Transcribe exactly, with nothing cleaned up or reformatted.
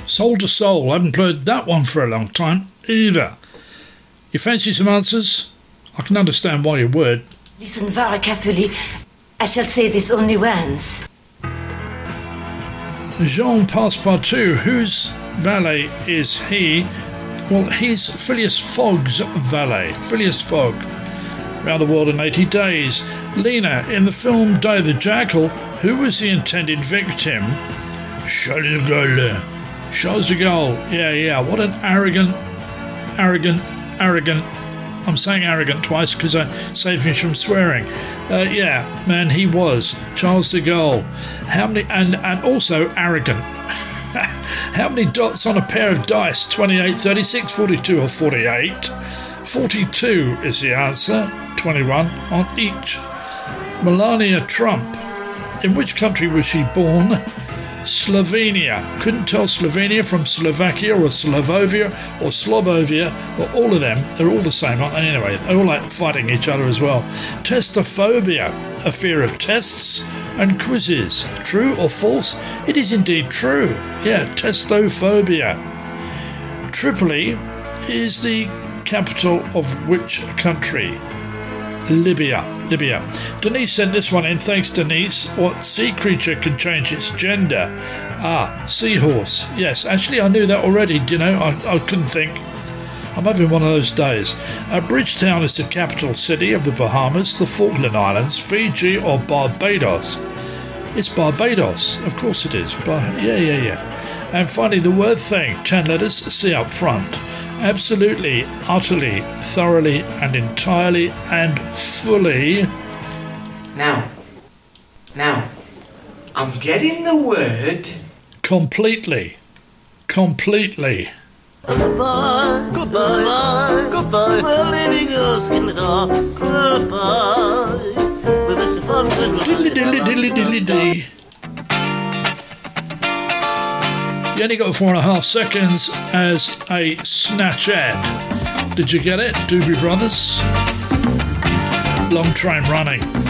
Soul to Soul. I haven't played that one for a long time either. You fancy some answers? I can understand why you would. Listen very carefully. I shall say this only once. Jean Passepartout, whose valet is he? Well, he's Phileas Fogg's valet. Phileas Fogg. Round the World in eighty days. Lena, in the film Day of the Jackal, who was the intended victim? Charles de Gaulle. Charles de Gaulle. Yeah, yeah. What an arrogant, arrogant, arrogant. I'm saying arrogant twice because I saved me from swearing. Uh, yeah, man, he was. Charles de Gaulle. How many, and, and also arrogant. How many dots on a pair of dice? twenty-eight, thirty-six, forty-two or forty-eight? forty-two is the answer. twenty-one on each. Melania Trump. In which country was she born? Slovenia. Couldn't tell Slovenia from Slovakia or Slovovia or Slovovia or all of them. They're all the same, aren't they? Anyway, they're all like fighting each other as well. Testophobia. A fear of tests and quizzes. True or false? It is indeed true. Yeah, testophobia. Tripoli is the capital of which country? Libya. Libya. Denise sent this one in. Thanks, Denise. What sea creature can change its gender? Ah, seahorse. Yes, actually, I knew that already. You know, I, I couldn't think. I'm having one of those days. Uh, Bridgetown is the capital city of the Bahamas, the Falkland Islands, Fiji, or Barbados. It's Barbados. Of course it is. Bar- yeah, yeah, yeah. And finally, the word thing. Ten letters. See up front. Absolutely, utterly, thoroughly, and entirely, and fully. Now, now, I'm getting the word. Completely. Completely. Goodbye, goodbye, goodbye. We're leaving us in the dark. Goodbye. We wish you fun. Diddly diddly diddly diddly dee. You only got four and a half seconds as a snatch ad. Did you get it, Doobie Brothers? Long train running.